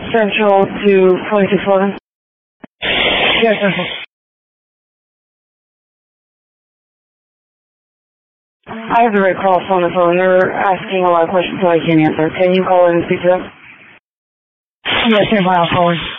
Central to 2611. Yes, Central. I have the Red Cross on the phone. They're asking a lot of questions so I can't answer. Can you call in and speak to them? Yes, stand by. I'll call in.